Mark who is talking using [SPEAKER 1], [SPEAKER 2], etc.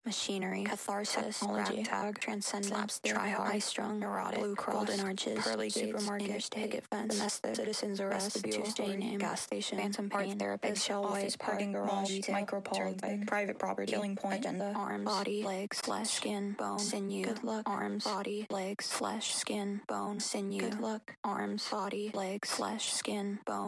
[SPEAKER 1] machinery, catharsis, technology, tag, transcendence, try-hard, high-strung, neurotic, blue cross, golden arches, pearly supermarket, interstate, picket fence, domestic, citizens arrest, Tuesday name, gas station, phantom pain, art therapist, eggshell office, parking garage, micropole, private property, killing point, agenda, arms, body, legs, flesh, skin, bone, sinew, good luck, arms, body, legs, flesh, skin, bone, sinew, good luck, arms, body, legs, flesh, skin, bone.